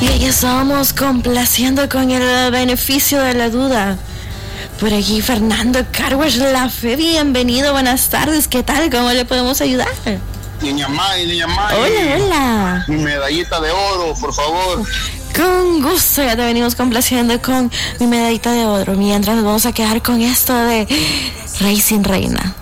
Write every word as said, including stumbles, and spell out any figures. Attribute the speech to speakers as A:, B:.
A: Y ahí estamos complaciendo con el beneficio de la duda. Por aquí Fernando Carwash La Fe, bienvenido, buenas tardes, ¿qué tal? ¿Cómo le podemos ayudar?
B: Niña May, niña May.
A: Hola, hola.
B: Mi medallita de oro, por favor.
A: Con gusto, ya te venimos complaciendo con mi medallita de oro. Mientras nos vamos a quedar con esto de Rey sin Reina.